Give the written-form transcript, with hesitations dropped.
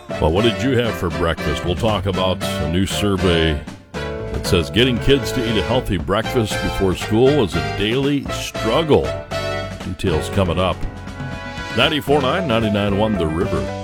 Well, what did you have for breakfast? We'll talk about a new survey that says getting kids to eat a healthy breakfast before school is a daily struggle. Details coming up. 94.9, 99.1 The River.